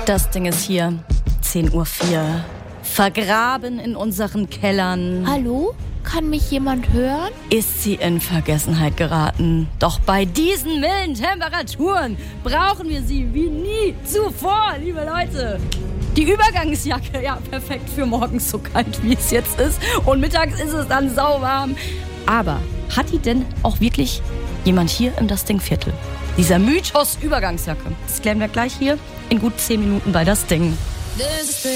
Das Ding ist hier. 10:04 Uhr. Vergraben in unseren Kellern. Hallo? Kann mich jemand hören? Ist sie in Vergessenheit geraten. Doch bei diesen milden Temperaturen brauchen wir sie wie nie zuvor, liebe Leute. Die Übergangsjacke, ja, perfekt für morgens so kalt, wie es jetzt ist. Und mittags ist es dann sauwarm. Aber hat die denn auch wirklich jemand hier im Das Ding-Viertel? Dieser Mythos Übergangsjacke. Das klären wir gleich hier in gut 10 Minuten bei Das Ding.